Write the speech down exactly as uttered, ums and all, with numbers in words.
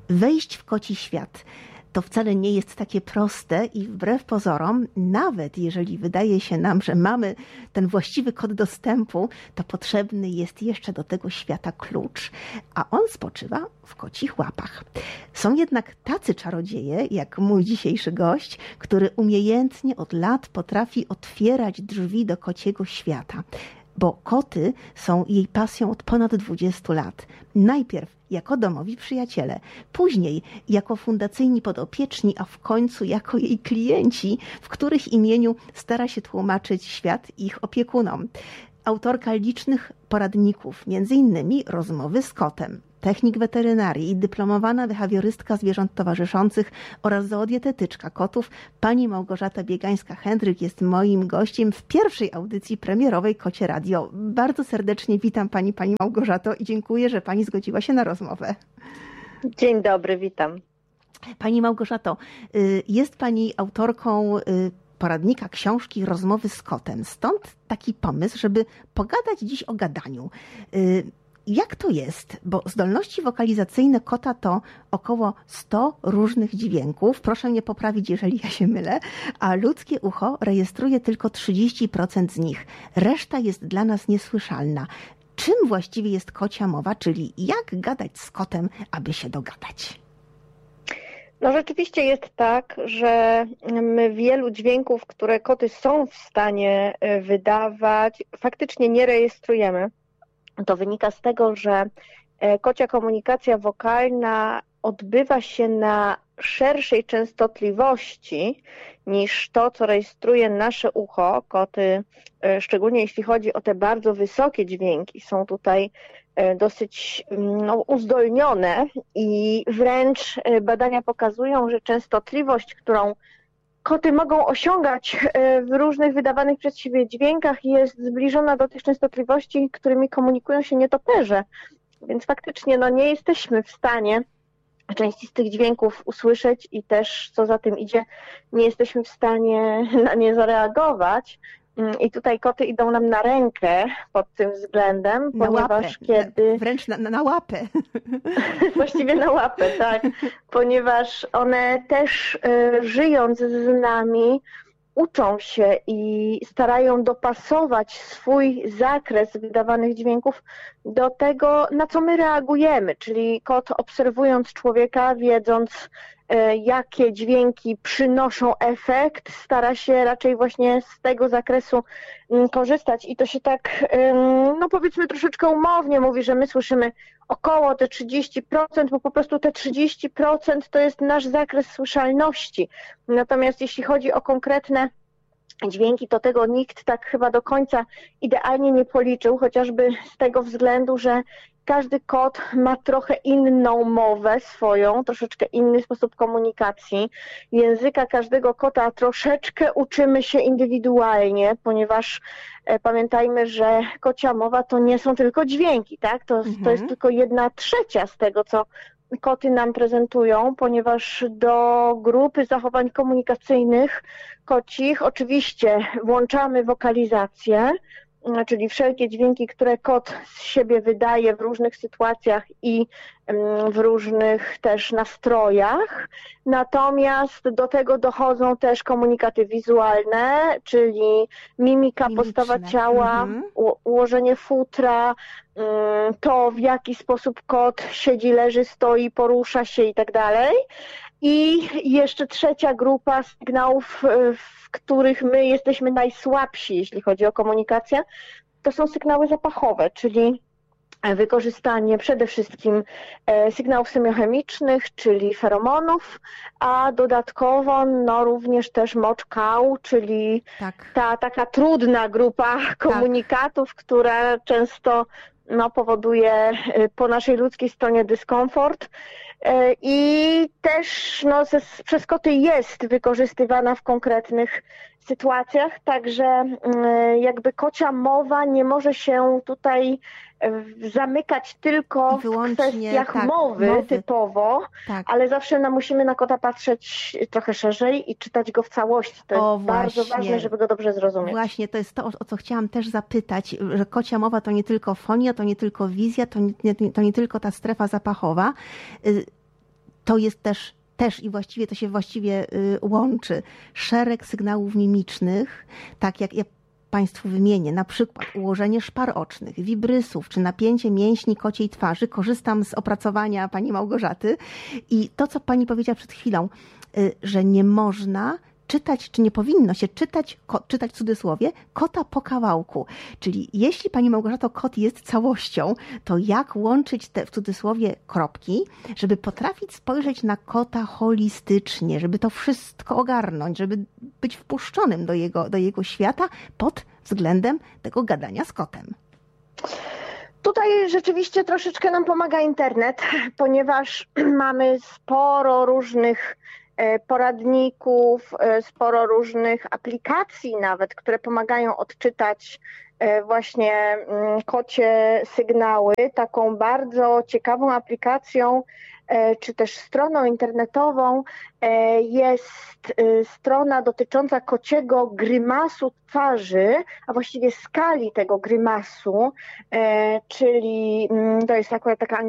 Wejść w koci świat to wcale nie jest takie proste i wbrew pozorom, nawet jeżeli wydaje się nam, że mamy ten właściwy kod dostępu, to potrzebny jest jeszcze do tego świata klucz, a on spoczywa w kocich łapach. Są jednak tacy czarodzieje, jak mój dzisiejszy gość, który umiejętnie od lat potrafi otwierać drzwi do kociego świata, bo koty są jej pasją od ponad dwudziestu lat. Najpierw jako domowi przyjaciele, później jako fundacyjni podopieczni, a w końcu jako jej klienci, w których imieniu stara się tłumaczyć świat ich opiekunom. Autorka licznych poradników, między innymi Rozmowy z kotem, technik weterynarii i dyplomowana behawiorystka zwierząt towarzyszących oraz zoodietetyczka kotów, pani Małgorzata Biegańska-Hendryk jest moim gościem w pierwszej audycji premierowej Kocie Radio. Bardzo serdecznie witam pani, pani Małgorzato i dziękuję, że pani zgodziła się na rozmowę. Dzień dobry, witam. Pani Małgorzato, jest pani autorką poradnika książki Rozmowy z kotem. Stąd taki pomysł, żeby pogadać dziś o gadaniu. Jak to jest? Bo zdolności wokalizacyjne kota to około sto różnych dźwięków. Proszę mnie poprawić, jeżeli ja się mylę. A ludzkie ucho rejestruje tylko trzydzieści procent z nich. Reszta jest dla nas niesłyszalna. Czym właściwie jest kocia mowa, czyli jak gadać z kotem, aby się dogadać? No rzeczywiście jest tak, że my wielu dźwięków, które koty są w stanie wydawać, faktycznie nie rejestrujemy. To wynika z tego, że kocia komunikacja wokalna odbywa się na szerszej częstotliwości niż to, co rejestruje nasze ucho. Koty, szczególnie jeśli chodzi o te bardzo wysokie dźwięki, są tutaj dosyć no, uzdolnione i wręcz badania pokazują, że częstotliwość, którą koty mogą osiągać w różnych wydawanych przez siebie dźwiękach, jest zbliżona do tych częstotliwości, którymi komunikują się nietoperze. Więc faktycznie no, nie jesteśmy w stanie części z tych dźwięków usłyszeć i też, co za tym idzie, nie jesteśmy w stanie na nie zareagować. I tutaj koty idą nam na rękę pod tym względem, na ponieważ łapę. kiedy... Wręcz na, na łapę. Właściwie na łapę, tak. Ponieważ one też y, żyjąc z nami uczą się i starają dopasować swój zakres wydawanych dźwięków do tego, na co my reagujemy. Czyli kot obserwując człowieka, wiedząc jakie dźwięki przynoszą efekt, stara się raczej właśnie z tego zakresu korzystać i to się tak, no powiedzmy troszeczkę umownie mówi, że my słyszymy około te trzydzieści procent, bo po prostu te trzydzieści procent to jest nasz zakres słyszalności. Natomiast jeśli chodzi o konkretne dźwięki, to tego nikt tak chyba do końca idealnie nie policzył, chociażby z tego względu, że każdy kot ma trochę inną mowę swoją, troszeczkę inny sposób komunikacji. Języka każdego kota troszeczkę uczymy się indywidualnie, ponieważ e, pamiętajmy, że kocia mowa to nie są tylko dźwięki, tak? To, mhm. to jest tylko jedna trzecia z tego, co koty nam prezentują, ponieważ do grupy zachowań komunikacyjnych kocich oczywiście włączamy wokalizację, czyli wszelkie dźwięki, które kot z siebie wydaje w różnych sytuacjach i w różnych też nastrojach. Natomiast do tego dochodzą też komunikaty wizualne, czyli mimika, Mimiczne. Postawa ciała, mhm. ułożenie futra, to w jaki sposób kot siedzi, leży, stoi, porusza się i tak dalej. I jeszcze trzecia grupa sygnałów, w których my jesteśmy najsłabsi, jeśli chodzi o komunikację, to są sygnały zapachowe, czyli wykorzystanie przede wszystkim sygnałów semiochemicznych, czyli feromonów, a dodatkowo no, również też mocz kał, czyli tak. ta taka trudna grupa komunikatów, tak. która często no, powoduje po naszej ludzkiej stronie dyskomfort. I też no, przez koty jest wykorzystywana w konkretnych sytuacjach, także jakby kocia mowa nie może się tutaj zamykać tylko w kwestiach tak, mowy, mowy typowo, tak. ale zawsze no, musimy na kota patrzeć trochę szerzej i czytać go w całości. To o, jest właśnie. bardzo ważne, żeby go dobrze zrozumieć. Właśnie, to jest to, o co chciałam też zapytać, że kocia mowa to nie tylko fonia, to nie tylko wizja, to nie, to nie tylko ta strefa zapachowa. to jest też, też i właściwie to się właściwie łączy. Szereg sygnałów mimicznych, tak jak ja Państwu wymienię, na przykład ułożenie szpar ocznych, wibrysów, czy napięcie mięśni kociej twarzy. Korzystam z opracowania pani Małgorzaty i to, co pani powiedziała przed chwilą, że nie można czytać, czy nie powinno się czytać, ko, czytać w cudzysłowie, kota po kawałku. Czyli jeśli pani Małgorzato kot jest całością, to jak łączyć te w cudzysłowie kropki, żeby potrafić spojrzeć na kota holistycznie, żeby to wszystko ogarnąć, żeby być wpuszczonym do jego, do jego świata pod względem tego gadania z kotem. Tutaj rzeczywiście troszeczkę nam pomaga internet, ponieważ mamy sporo różnych poradników, sporo różnych aplikacji nawet, które pomagają odczytać właśnie kocie sygnały. Taką bardzo ciekawą aplikacją czy też stroną internetową jest strona dotycząca kociego grymasu twarzy, a właściwie skali tego grymasu, czyli to jest akurat taka